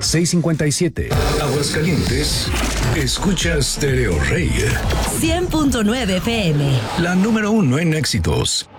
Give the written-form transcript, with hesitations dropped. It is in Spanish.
657. Aguascalientes, escucha Stereo Rey. 100.9 FM. La número 1 en éxitos.